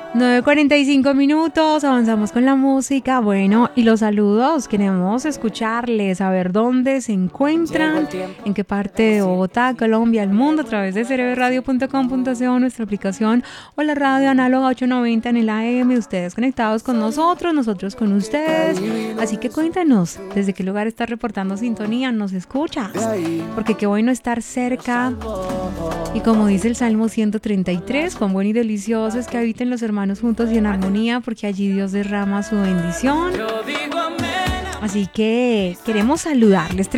9:45, avanzamos con la música. Bueno, y los saludos, queremos escucharles, saber dónde se encuentran, en qué parte de Bogotá, Colombia, el mundo, a través de cerebradio.com.co, nuestra aplicación, o la radio análoga 890 en el AM, ustedes conectados con nosotros con ustedes. Así que cuéntanos, ¿desde qué lugar estás reportando sintonía? ¿Nos escuchas? Porque qué bueno estar cerca. Y como dice el Salmo 133, cuán bueno y delicioso es que habiten los hermanos juntos y en armonía, porque allí Dios derrama su bendición. Así que queremos saludarles.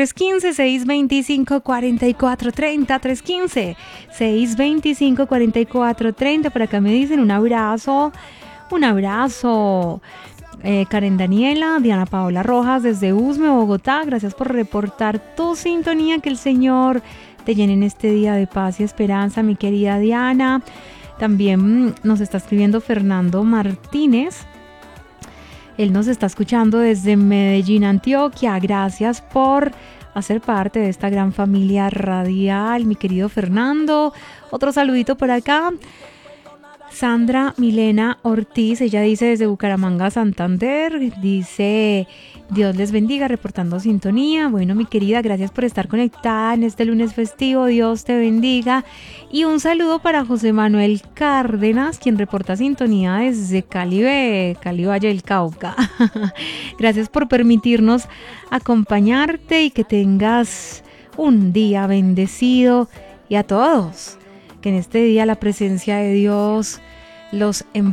315-625-4430, 315-625-4430. Por acá me dicen un abrazo. Karen Daniela, Diana Paola Rojas desde Usme, Bogotá. Gracias por reportar tu sintonía. Que el Señor te llene en este día de paz y esperanza, mi querida Diana. También nos está escribiendo Fernando Martínez. Él nos está escuchando desde Medellín, Antioquia. Gracias por hacer parte de esta gran familia radial, mi querido Fernando. Otro saludito por acá. Sandra Milena Ortiz, ella dice desde Bucaramanga, Santander, dice: Dios les bendiga, reportando sintonía. Bueno, mi querida, gracias por estar conectada en este lunes festivo, Dios te bendiga. Y un saludo para José Manuel Cárdenas, quien reporta sintonía desde Cali, Valle del Cauca. Gracias por permitirnos acompañarte y que tengas un día bendecido. Y a todos, que en este día la presencia de Dios los